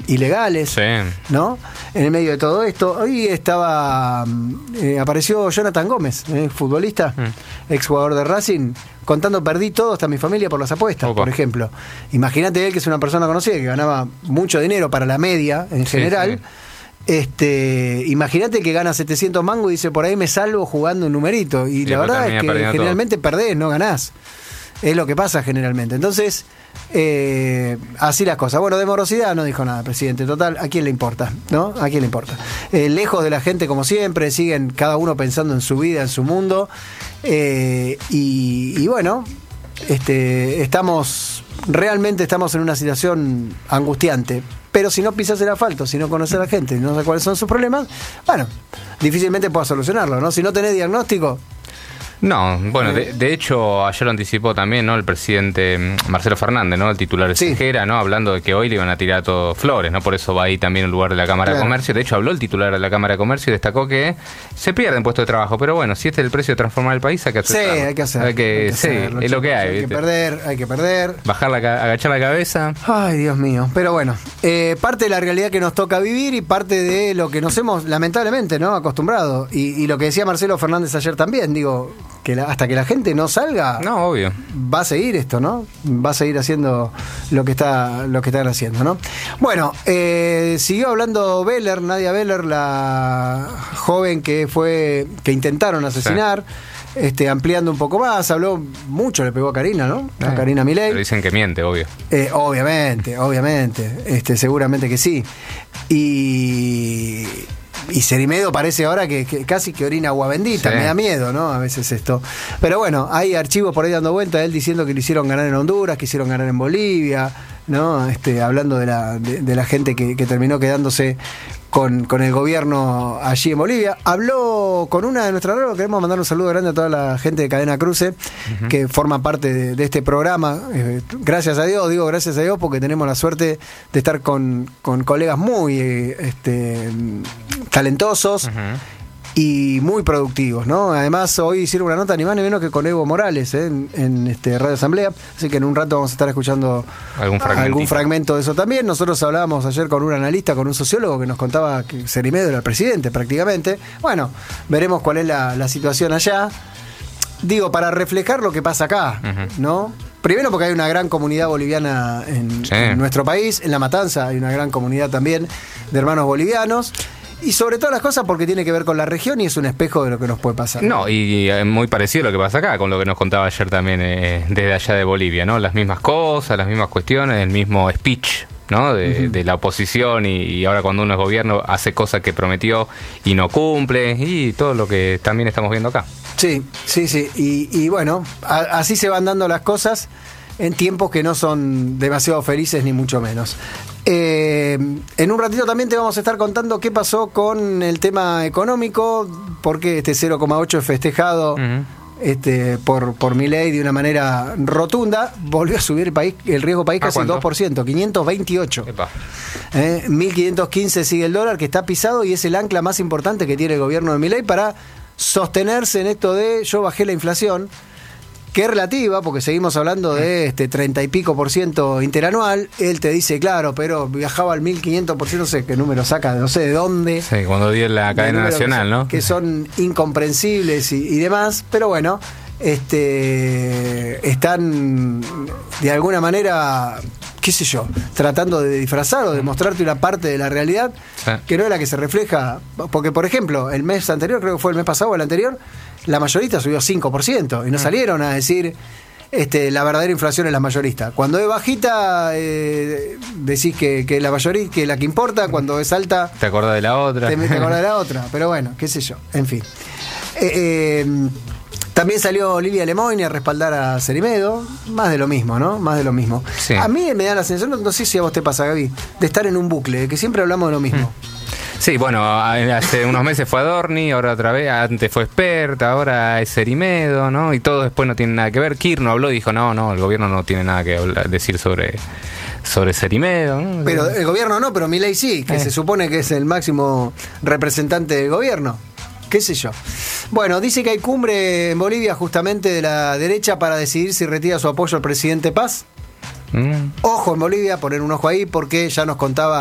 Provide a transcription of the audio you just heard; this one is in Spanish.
ilegales, Sí. ¿no? En el medio de todo esto, hoy apareció Jonathan Gómez, futbolista, exjugador de Racing, contando: perdí todo, hasta mi familia, por las apuestas, por ejemplo. Imagínate él, que es una persona conocida, que ganaba mucho dinero para la media en general. Sí. Imagínate que gana 700 mangos y dice: por ahí me salvo jugando un numerito. Y la verdad es que generalmente perdés, no ganás. Es lo que pasa generalmente. Entonces, así las cosas. Bueno, de morosidad no dijo nada, presidente. Total, ¿a quién le importa? ¿No? ¿A quién le importa? Lejos de la gente, como siempre, siguen cada uno pensando en su vida, en su mundo. Y bueno, realmente estamos en una situación angustiante. Pero si no pisas el asfalto, si no conoces a la gente, no sabes cuáles son sus problemas, bueno, difícilmente puedas solucionarlo, ¿no? Si no tenés diagnóstico. No, bueno, de hecho, ayer lo anticipó también, ¿no? El presidente Marcelo Fernández, ¿no? El titular de Sejera, ¿no? Hablando de que hoy le iban a tirar todo flores, ¿no? Por eso va ahí también en lugar de la Cámara de Comercio. De hecho, habló el titular de la Cámara de Comercio y destacó que se pierden puestos de trabajo. Pero bueno, si este es el precio de transformar el país, hay que hacerlo. Sí, hay que hacerlo. Sí, es lo que hay. Hay que perder. Agachar la cabeza. Ay, Dios mío. Pero bueno, parte de la realidad que nos toca vivir y parte de lo que nos hemos, lamentablemente, ¿no? Acostumbrado. Y lo que decía Marcelo Fernández ayer también, digo, que hasta que la gente no salga, no, obvio, va a seguir esto, ¿no? Va a seguir haciendo lo que están haciendo, ¿no? Bueno, siguió hablando Nadia Beller, la joven que intentaron asesinar. Sí. Ampliando un poco más, habló mucho, le pegó a Karina, ¿no? A Karina Milei. Pero dicen que miente, obvio. Obviamente, seguramente que sí. Y Cerimedo parece ahora que casi que orina agua bendita, sí. Me da miedo, ¿no? A veces esto. Pero bueno, hay archivos por ahí dando vuelta, él diciendo que lo hicieron ganar en Honduras, que hicieron ganar en Bolivia, ¿no? Hablando de la gente que terminó quedándose con el gobierno allí en Bolivia. Habló con una de nuestras radios, queremos mandar un saludo grande a toda la gente de Cadena Cruce, que forma parte de este programa. Gracias a Dios, digo gracias a Dios, porque tenemos la suerte de estar con colegas muy talentosos y muy productivos, ¿no? Además, hoy hicieron una nota ni más ni menos que con Evo Morales en Radio Asamblea, así que en un rato vamos a estar escuchando algún fragmento de eso también. Nosotros hablábamos ayer con un analista, con un sociólogo, que nos contaba que Cerimedo era el presidente prácticamente. Bueno, veremos cuál es la situación allá. Digo, para reflejar lo que pasa acá, ¿no? Primero porque hay una gran comunidad boliviana en nuestro país, en La Matanza hay una gran comunidad también de hermanos bolivianos. Y sobre todas las cosas porque tiene que ver con la región y es un espejo de lo que nos puede pasar. No, y muy parecido a lo que pasa acá, con lo que nos contaba ayer también desde allá de Bolivia, ¿no? Las mismas cosas, las mismas cuestiones, el mismo speech, ¿no? De la oposición y ahora cuando uno es gobierno hace cosas que prometió y no cumple y todo lo que también estamos viendo acá. Sí. Y bueno, así se van dando las cosas en tiempos que no son demasiado felices ni mucho menos. En un ratito también te vamos a estar contando qué pasó con el tema económico, porque 0,8 es festejado por Milei de una manera rotunda. Volvió a subir el riesgo país casi el 2%, 528. 1.515 sigue el dólar, que está pisado y es el ancla más importante que tiene el gobierno de Milei para sostenerse en esto de yo bajé la inflación, que es relativa, porque seguimos hablando de 30 y pico % interanual. Él te dice, claro, pero viajaba al 1.500%, no sé qué número saca, no sé de dónde. Sí, cuando dio la cadena nacional, ¿no? Que son incomprensibles y demás, pero bueno, están de alguna manera, qué sé yo, tratando de disfrazar o de mostrarte una parte de la realidad que no es la que se refleja. Porque, por ejemplo, el mes anterior, creo que fue el mes pasado o el anterior, la mayorista subió 5% y no salieron a decir la verdadera inflación es la mayorista. Cuando es bajita decís que la mayorista, que la que importa, cuando es alta te acordás de la otra. Te acordás de la otra, pero bueno, qué sé yo, en fin. También salió Lilia Lemoyne a respaldar a Cerimedo, más de lo mismo, ¿no? Más de lo mismo. Sí. A mí me da la sensación, no sé si a vos te pasa, Gaby, de estar en un bucle, de que siempre hablamos de lo mismo. Sí, bueno, hace unos meses fue Adorni, ahora otra vez, antes fue Spert, ahora es Cerimedo, ¿no? Y todo después no tiene nada que ver. Kirchner habló y dijo, no, el gobierno no tiene nada que decir sobre Cerimedo, ¿no? Pero el gobierno no, pero Milei sí, que se supone que es el máximo representante del gobierno. Qué sé yo. Bueno, dice que hay cumbre en Bolivia justamente de la derecha para decidir si retira su apoyo al presidente Paz. Ojo en Bolivia, poner un ojo ahí, porque ya nos contaba